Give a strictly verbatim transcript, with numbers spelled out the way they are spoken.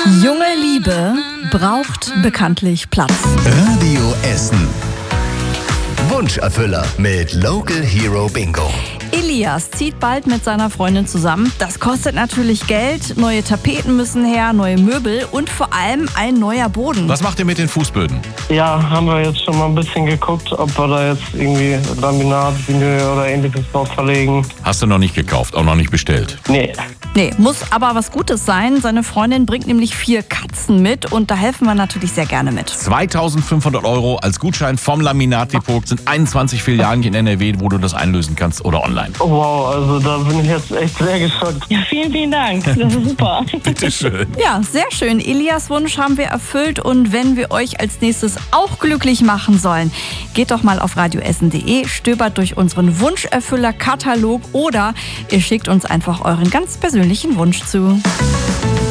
Junge Liebe braucht bekanntlich Platz. Radio Essen. Wunscherfüller mit Local Hero Bingo. Elias zieht bald mit seiner Freundin zusammen. Das kostet natürlich Geld. Neue Tapeten müssen her, neue Möbel und vor allem ein neuer Boden. Was macht ihr mit den Fußböden? Ja, haben wir jetzt schon mal ein bisschen geguckt, ob wir da jetzt irgendwie Laminat, Vinyl oder ähnliches drauf verlegen. Hast du noch nicht gekauft, auch noch nicht bestellt? Nee. Nee, muss aber was Gutes sein. Seine Freundin bringt nämlich vier Katzen mit und da helfen wir natürlich sehr gerne mit. zweitausendfünfhundert Euro als Gutschein vom Laminat-Depot. Sind einundzwanzig Filialen in N R W, wo du das einlösen kannst oder online. Oh, wow, also da bin ich jetzt echt sehr geschockt. Ja, vielen, vielen Dank. Das ist super. Bitteschön. Ja, sehr schön. Elias Wunsch haben wir erfüllt und wenn wir euch als nächstes auch glücklich machen sollen, geht doch mal auf radioessen punkt de, stöbert durch unseren Wunscherfüller-Katalog oder ihr schickt uns einfach euren ganz persönlichen Wunsch zu.